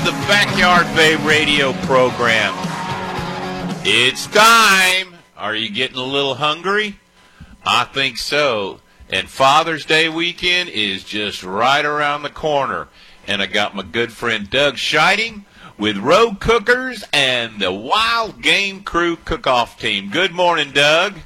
the Backyard Bay radio program. It's time. Are you getting a little hungry? I think so. And Father's Day weekend is just right around the corner. And I got my good friend Doug Scheiding with Road Cookers and the Wild Game Crew Cook-Off Team. Good morning, Doug.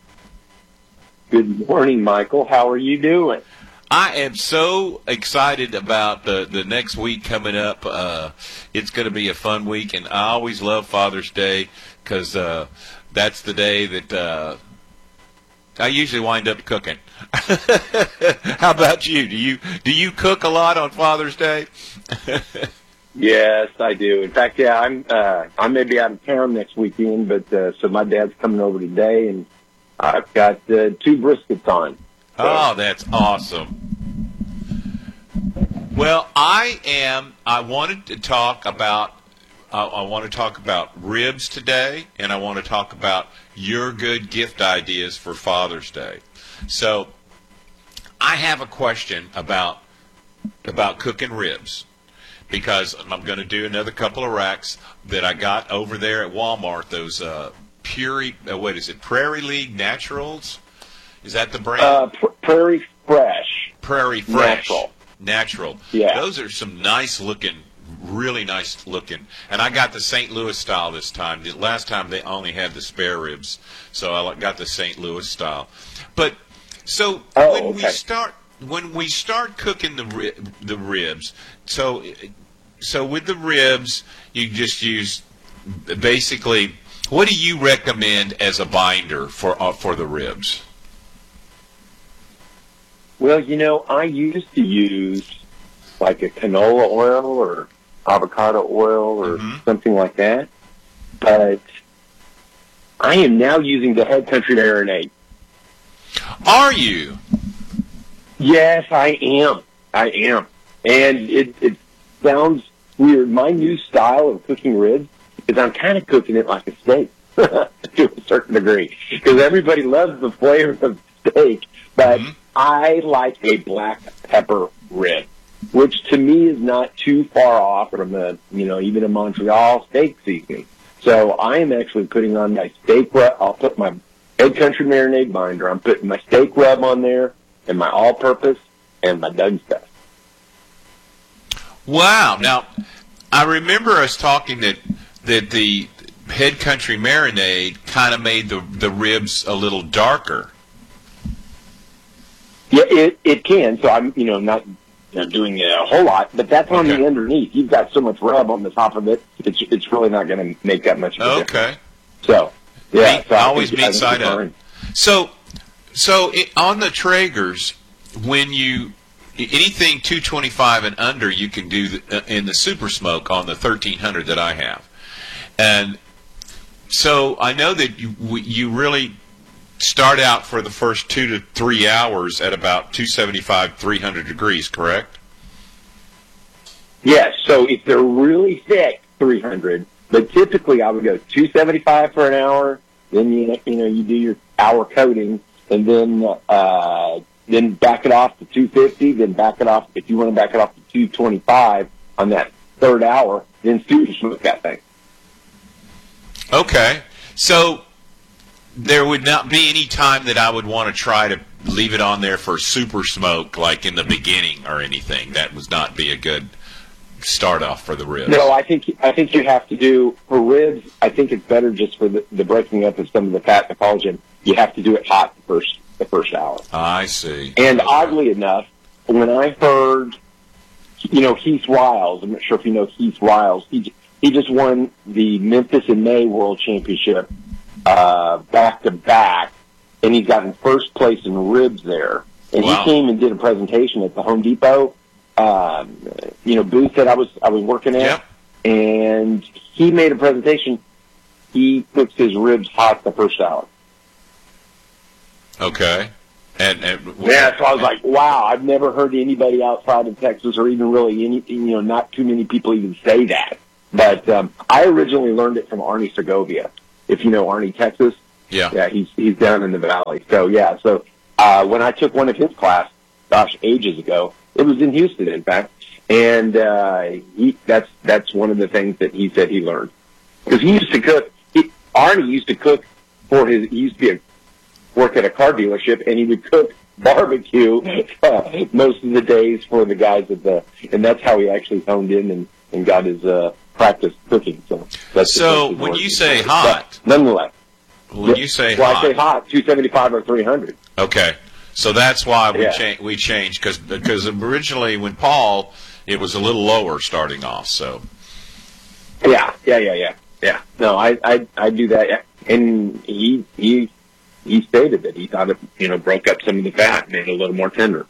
Good morning, Michael. How are you doing? I am so excited about the next week coming up. It's going to be a fun week, and I always love Father's Day because that's the day that I usually wind up cooking. How about you? Do you cook a lot on Father's Day? Yes, I do. In fact, yeah, I may be out of town next weekend, but so my dad's coming over today, and I've got 2 briskets on. So. Oh, that's awesome. Well, I wanted to talk about I want to talk about ribs today, and I want to talk about your good gift ideas for Father's Day. So, I have a question about cooking ribs because I'm going to do another couple of racks that I got over there at Walmart. Those Prairie League Naturals? Is that the brand? Prairie Fresh. Prairie Fresh. Natural. Yeah. Those are some nice looking, really nice looking. And I got the St. Louis style this time. The last time they only had the spare ribs. So I got the St. Louis style. But so when we start cooking the ribs, so with the ribs, you just use basically, what do you recommend as a binder for the ribs? Well, I used to use like a canola oil or avocado oil or something like that. But I am now using the Head Country marinade. Are you? Yes, I am. And it sounds weird. My new style of cooking ribs is I'm kind of cooking it like a steak to a certain degree. Because everybody loves the flavor of steak, but I like a black pepper rib, which to me is not too far off from even a Montreal steak seasoning. So I am actually putting on my steak rub. I'll put my Head Country marinade binder. I'm putting my steak rub on there and my all-purpose and my Doug's Best. Wow. Now, I remember us talking that the Head Country marinade kind of made the ribs a little darker. Yeah, it can. So I'm, not doing a whole lot, but that's on the underneath. You've got so much rub on the top of it, it's really not going to make that much of a difference. So, yeah. Always meat side up. So on the Traegers, when anything 225 and under, you can do in the Super Smoke on the 1300 that I have. And so I know that you really start out for the first 2 to 3 hours at about 275, 300 degrees, correct? Yes. So if they're really thick, 300. But typically, I would go 275 for an hour. Then you do your hour coating, and then back it off to 250. Then back it off if you want to back it off to 225 on that third hour. Then super smoke that thing. Okay. So there would not be any time that I would want to try to leave it on there for super smoke, like in the beginning or anything. That would not be a good start off for the ribs. No, I think you have to do for ribs. I think it's better just for the breaking up of some of the fat and the collagen. You have to do it hot the first hour. I see. And oddly enough, when I heard, Heath Riles, I'm not sure if you know Heath Riles. He just won the Memphis in May World Championship back to back, and he's gotten first place in ribs there. And he came and did a presentation at the Home Depot, booth that I was working at, and he made a presentation. He cooks his ribs hot the first hour. Okay. So I was like, wow, I've never heard anybody outside of Texas, or even really not too many people even say that. But I originally learned it from Arnie Segovia. If you know Arnie, Texas. Yeah, he's down in the valley. So when I took one of his class, ages ago, it was in Houston, in fact, And that's one of the things that he said he learned. Because he used to cook. Arnie used to cook he used to work at a car dealership, and he would cook barbecue most of the days for the guys and that's how he actually honed in and got his practice cooking. So when you say hot, but nonetheless, when you say hot, hot, I say hot, 275 or 300. Okay, so that's why we changed because originally when Paul, it was a little lower starting off. So yeah. No, I do that, and he stated that he thought it broke up some of the fat, made it a little more tender.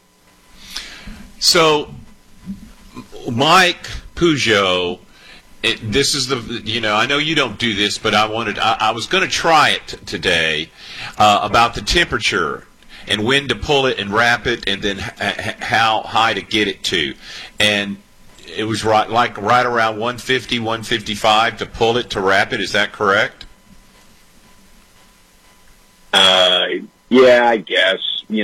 So Mike Peugeot. This is I know you don't do this, but I was going to try it today about the temperature and when to pull it and wrap it, and then how high to get it to, and it was right around 150, 155 to pull it to wrap it. Is that correct? Yeah, I guess.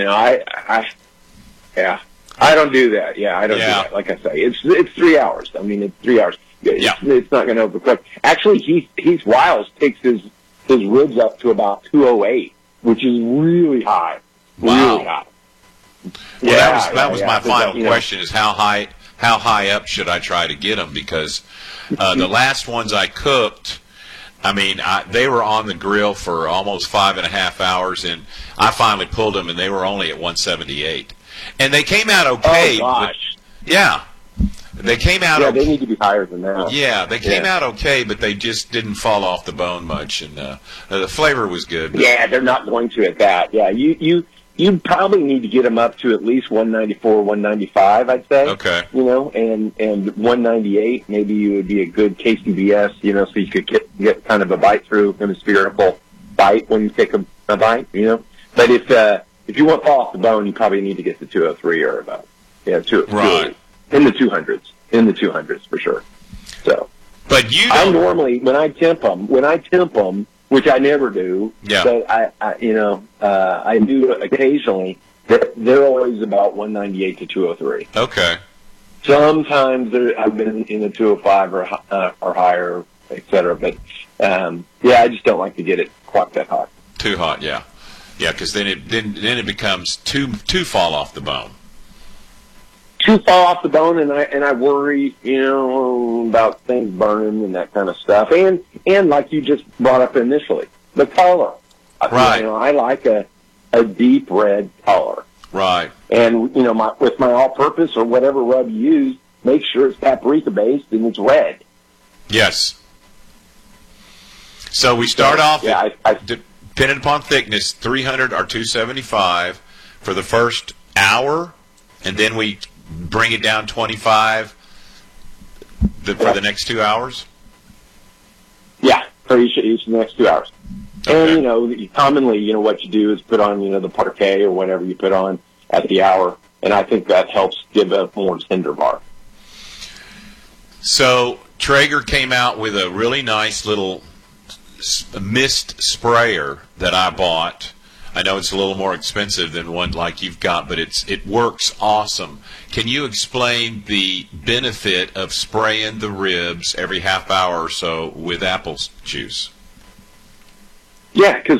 I don't do that. Yeah, I don't do that. Like I say, it's 3 hours. I mean, it's 3 hours. It's not going to overcook. Actually, Heath Wiles takes his ribs up to about 208, which is really high. Wow. Really high. Well, that was my final question: is how high up should I try to get them? Because the last ones I cooked, I mean, they were on the grill for almost 5.5 hours, and I finally pulled them, and they were only at 178, and they came out okay. Oh gosh. They came out. Yeah, they need to be higher than that. Yeah, they came out okay, but they just didn't fall off the bone much, and the flavor was good. Yeah, they're not going to at that. Yeah, you probably need to get them up to at least 194, 195, I'd say. Okay. And 198, maybe you would be a good KCBS, so you could get kind of a bite through, hemispherical bite when you take a bite, But if you want to fall off the bone, you probably need to get to 203 or about. Yeah, 208. In the 200s for sure. So, but I normally when I temp them, which I never do. Yeah. But I do occasionally. They're always about 198 to 203. Okay. Sometimes I've been in the 205 or higher, etc. But I just don't like to get it quite that hot. Too hot, yeah, because then it becomes too fall off the bone. Too fall off the bone, and I worry, about things burning and that kind of stuff, and like you just brought up initially, the color. Right. I like a deep red color. Right. And with my all-purpose or whatever rub you use, make sure it's paprika based and it's red. Yes. So we start off. Depending upon thickness, 300 or 275 for the first hour, and then we bring it down 25 for the next 2 hours? Yeah, for each of the next 2 hours. Okay. And, commonly, what you do is put on, the parquet or whatever you put on at the hour, and I think that helps give a more tender bar. So Traeger came out with a really nice little mist sprayer that I bought. I know it's a little more expensive than one like you've got, but it works awesome. Can you explain the benefit of spraying the ribs every half hour or so with apple juice? Yeah, because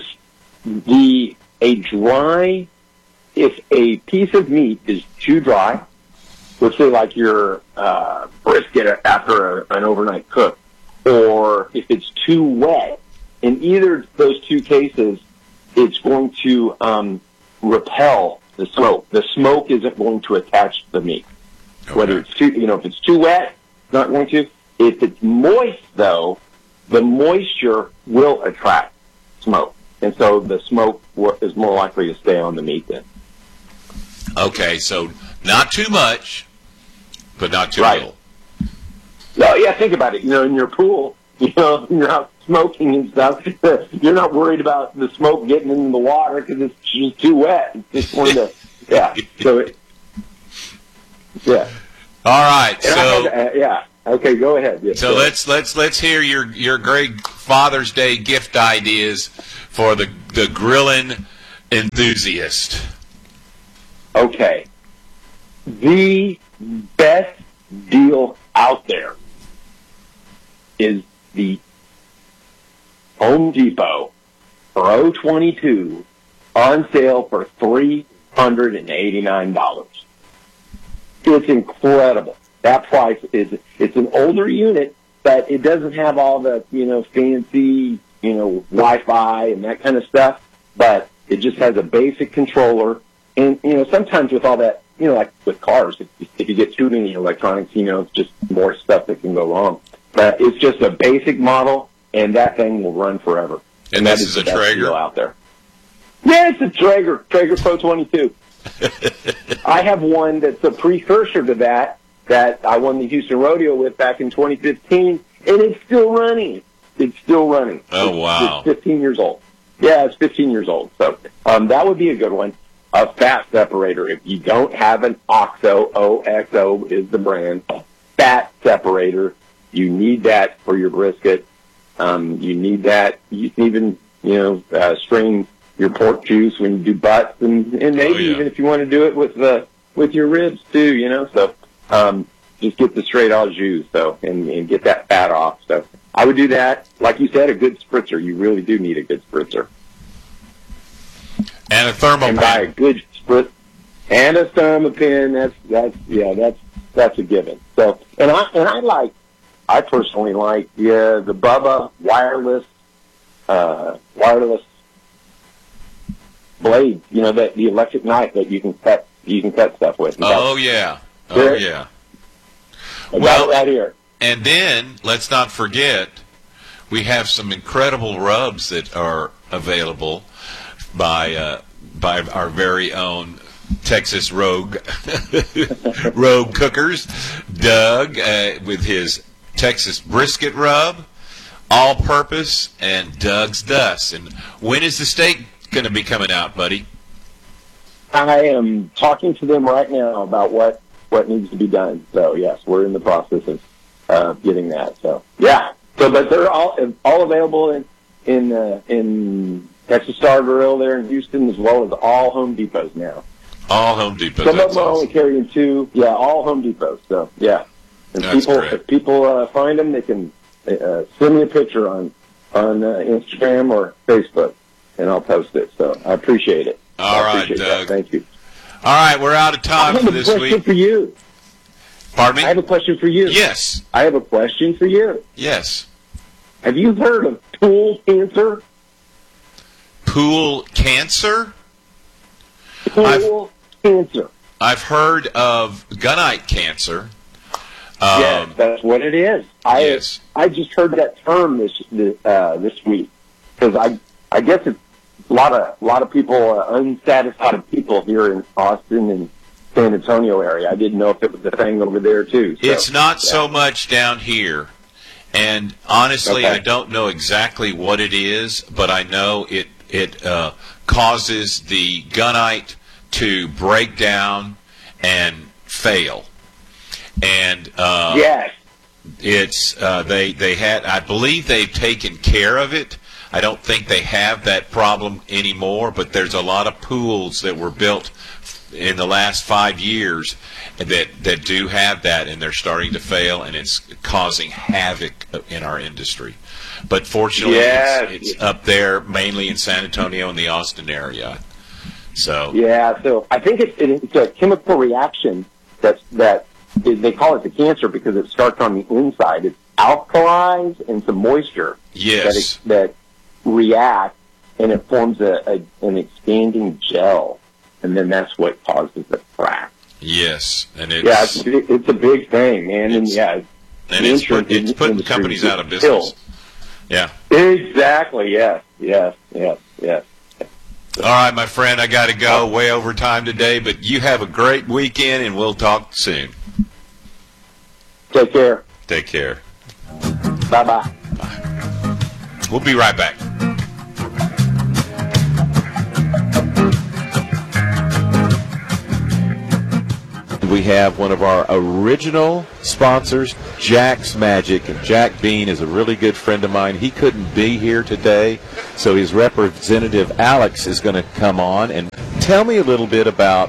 if a piece of meat is too dry, let's say like your brisket after an overnight cook, or if it's too wet, in either of those two cases, it's going to repel the smoke. The smoke isn't going to attach to the meat. Okay. Whether it's if it's too wet, it's not going to. If it's moist, though, the moisture will attract smoke, and so the smoke is more likely to stay on the meat then. Okay, so not too much, but not too little. No, yeah, think about it. In your pool, you're out smoking and stuff. You're not worried about the smoke getting into the water because it's just too wet. It's just going to, yeah. So, yeah. All right. Okay, go ahead. Yes, so let's hear your great Father's Day gift ideas for the grilling enthusiast. Okay. The best deal out there is the Home Depot Pro 22 on sale for $389. It's incredible. That price it's an older unit, but it doesn't have all the, fancy, Wi-Fi and that kind of stuff, but it just has a basic controller. And, sometimes with all that, like with cars, if you get too many electronics, it's just more stuff that can go wrong. But it's just a basic model, and that thing will run forever. And this is a Traeger out there. Yeah, it's a Traeger Pro 22. I have one that's a precursor to that I won the Houston Rodeo with back in 2015, and it's still running. Oh, wow. It's 15 years old. Yeah, it's 15 years old. So that would be a good one. A fat separator. If you don't have an OXO, OXO is the brand, fat separator, you need that for your brisket. You need that. You can even, strain your pork juice when you do butts, and maybe even if you want to do it with your ribs too, So just get the straight au jus, and get that fat off. So I would do that. Like you said, a good spritzer. You really do need a good spritzer. And a thermal and pen. Buy a good spritz and a Thermapen. That's a given. So I personally like the Bubba wireless blade. That the electric knife that you can cut stuff with. Oh yeah. Well, right here. And then let's not forget, we have some incredible rubs that are available by our very own Texas Rogue Cookers, Doug, with his Texas brisket rub, all-purpose, and Doug's Dust. And when is the steak going to be coming out, buddy? I am talking to them right now about what needs to be done. So yes, we're in the process of getting that. So yeah. So but they're all available in Texas Star Grill there in Houston, as well as all Home Depots now. All Home Depots. Some of them are only carrying 2. Yeah, all Home Depots. So yeah. And if people find them, they can send me a picture on Instagram or Facebook, and I'll post it. So I appreciate it. All right, Doug. Thank you. All right, we're out of time for this week. I have a question for you. Pardon me? I have a question for you. Yes. I have a question for you. Yes. Have you heard of pool cancer? Pool cancer? Pool cancer. I've heard of gunite cancer. Yes, that's what it is. Yes. I just heard that term this week, because I guess it's a lot of people, unsatisfied people here in Austin and San Antonio area. I didn't know if it was a thing over there too. So, it's not so much down here. And honestly, Okay. I don't know exactly what it is, but I know it causes the gunite to break down and fail. And yes, it's they had, I believe they've taken care of it. I don't think they have that problem anymore, but there's a lot of pools that were built in the last 5 years that do have that, and they're starting to fail, and it's causing havoc in our industry. But fortunately, it's up there mainly in San Antonio and the Austin area. So yeah, so I think it's a chemical reaction that they call it the cancer because it starts on the inside. It's alkalis and some moisture that react, and it forms an expanding gel, and then that's what causes the crack. Yes, and it's a big thing, man, and it's putting companies out of business. Yeah, exactly. Yes. All right, my friend, I got to go. Way over time today, but you have a great weekend, and we'll talk soon. Take care. Take care. Bye-bye. Bye. We'll be right back. We have one of our original sponsors, Jack's Magic, and Jack Bean is a really good friend of mine. He couldn't be here today, so his representative Alex is going to come on and tell me a little bit about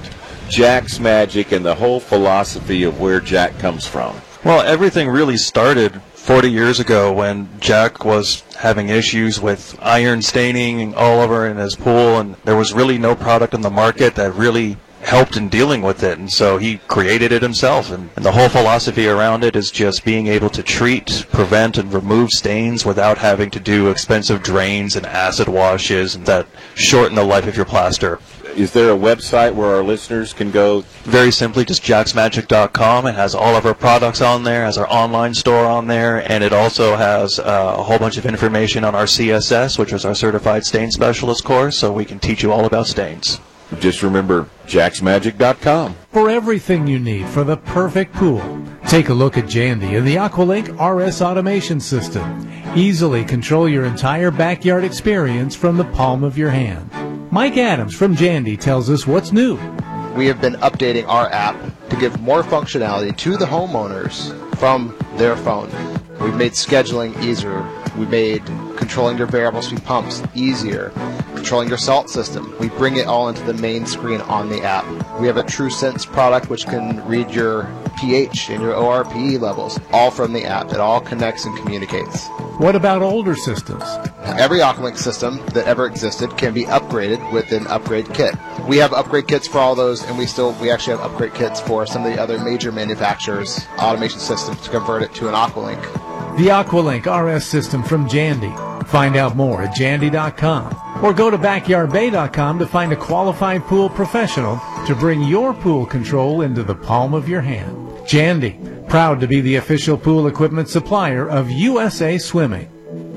Jack's Magic and the whole philosophy of where Jack comes from? Well, everything really started 40 years ago when Jack was having issues with iron staining all over in his pool, and there was really no product on the market that really helped in dealing with it, and so he created it himself, and the whole philosophy around it is just being able to treat, prevent, and remove stains without having to do expensive drains and acid washes that shorten the life of your plaster. Is there a website where our listeners can go? Very simply, just jacksmagic.com. It has all of our products on there, has our online store on there, and it also has a whole bunch of information on our CSS, which is our Certified Stain Specialist course, so we can teach you all about stains. Just remember, jacksmagic.com. For everything you need for the perfect pool, take a look at Jandy and the Aqualink RS automation system. Easily control your entire backyard experience from the palm of your hand. Mike Adams from Jandy tells us what's new. We have been updating our app to give more functionality to the homeowners from their phone. We've made scheduling easier. We made controlling your variable speed pumps easier. Controlling your salt system. We bring it all into the main screen on the app. We have a TrueSense product which can read your pH and your ORPE levels, all from the app. It all connects and communicates. What about older systems? Every Aqualink system that ever existed can be upgraded with an upgrade kit. We have upgrade kits for all those, and we actually have upgrade kits for some of the other major manufacturers' automation systems to convert it to an Aqualink. The Aqualink RS system from Jandy. Find out more at jandy.com or go to backyardbay.com to find a qualified pool professional to bring your pool control into the palm of your hand. Jandy, proud to be the official pool equipment supplier of USA Swimming.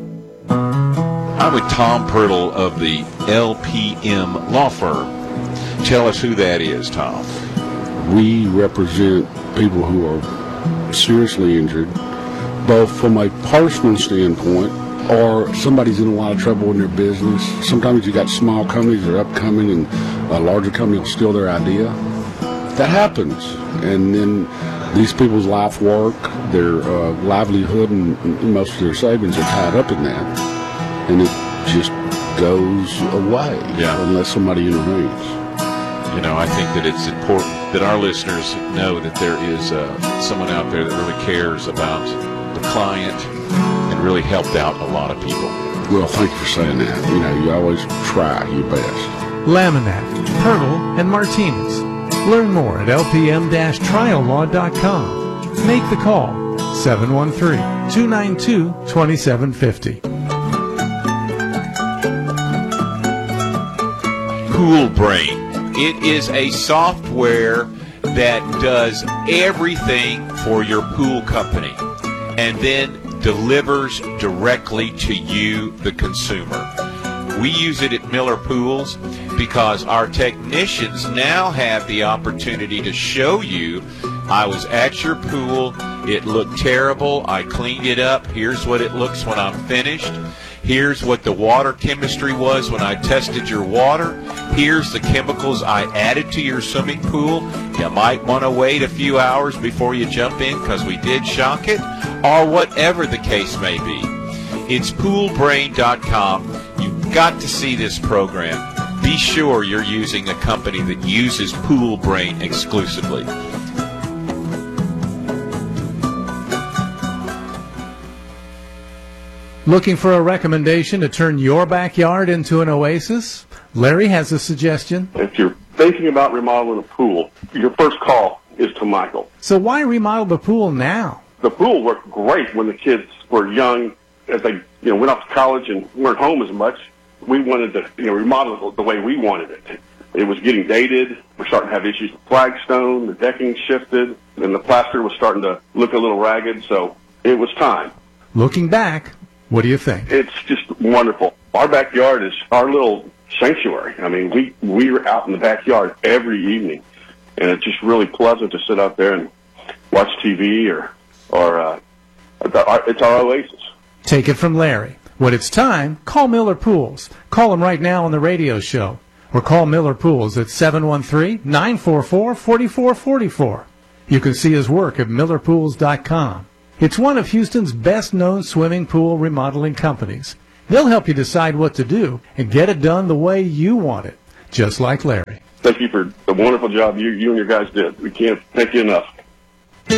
I'm with Tom Pirtle of the LPM Law Firm. Tell us who that is, Tom. We represent people who are seriously injured, both from a personal standpoint or somebody's in a lot of trouble in their business. Sometimes you got small companies that are upcoming and a larger company will steal their idea. That happens. And then these people's life work, their livelihood, and most of their savings are tied up in that. And it just goes away unless somebody intervenes. You know, I think that it's important that our listeners know that there is someone out there that really cares about the client and really helped out a lot of people. Well, thank you for saying that. You know, you always try your best. Laminat, Pirtle, and Martinez. Learn more at lpm-triallaw.com. Make the call, 713-292-2750. Pool Brain. It is a software that does everything for your pool company and then delivers directly to you, the consumer. We use it at Miller Pools because our technicians now have the opportunity to show you, I was at your pool, it looked terrible, I cleaned it up, here's what it looks when I'm finished. Here's what the water chemistry was when I tested your water. Here's the chemicals I added to your swimming pool. You might want to wait a few hours before you jump in because we did shock it, or whatever the case may be. It's poolbrain.com. You've got to see this program. Be sure you're using a company that uses Pool Brain exclusively. Looking for a recommendation to turn your backyard into an oasis? Larry has a suggestion. If you're thinking about remodeling a pool, your first call is to Michael. So why remodel the pool now? The pool worked great when the kids were young. As they went off to college and weren't home as much, we wanted to remodel it the way we wanted it. It was getting dated. We're starting to have issues with flagstone. The decking shifted, and the plaster was starting to look a little ragged. So it was time. Looking back, what do you think? It's just wonderful. Our backyard is our little sanctuary. I mean, we are out in the backyard every evening, and it's just really pleasant to sit out there and watch TV or it's our oasis. Take it from Larry. When it's time, call Miller Pools. Call him right now on the radio show. Or call Miller Pools at 713-944-4444. You can see his work at millerpools.com. It's one of Houston's best-known swimming pool remodeling companies. They'll help you decide what to do and get it done the way you want it, just like Larry. thank you for the wonderful job you and your guys did. We can't thank you enough.